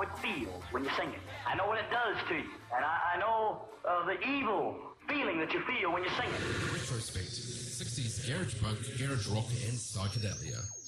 it feels when you sing it. I know what it does to you. And I know the evil feeling that you feel when you sing it. Retrospect, 60s garage punk, garage rock and psychedelia.